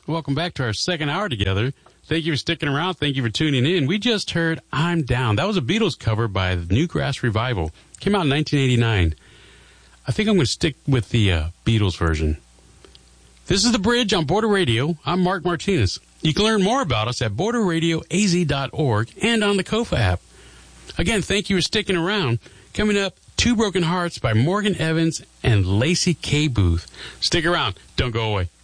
Welcome back to our second hour together. Thank you for sticking around. Thank you for tuning in. We just heard I'm Down. That was a Beatles cover by the Newgrass Revival. Came out in 1989. I think I'm going to stick with the Beatles version. This is The Bridge on Border Radio. I'm Mark Martinez. You can learn more about us at borderradioaz.org and on the Kofa app. Again, thank you for sticking around. Coming up, Two Broken Hearts by Morgan Evans and Lacey K. Booth. Stick around. Don't go away.